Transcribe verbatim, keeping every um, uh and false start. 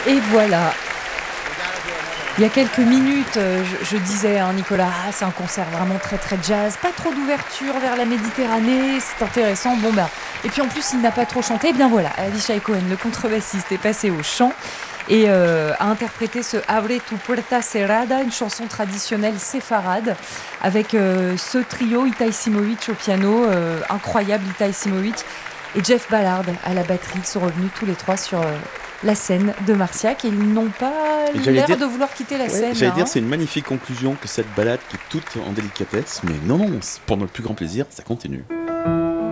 Et voilà. Il y a quelques minutes, euh, je, je disais, hein, Nicolas, ah, c'est un concert vraiment très très jazz, pas trop d'ouverture vers la Méditerranée, c'est intéressant. Bon bah, et puis en plus il n'a pas trop chanté. Eh bien voilà, Avishai Cohen, le contrebassiste, est passé au chant et euh, a interprété ce Abre tu puerta cerrada, une chanson traditionnelle séfarade, avec euh, ce trio, Itai Simovic au piano, euh, incroyable Itai Simovic, et Jeff Ballard à la batterie, sont revenus tous les trois sur euh, la scène de Marciac, et ils n'ont pas Et j'allais l'air dire- de vouloir quitter la Ouais, scène. j'allais hein. dire, c'est une magnifique conclusion que cette balade qui est toute en délicatesse, mais non, non, c'est pour notre plus grand plaisir, ça continue.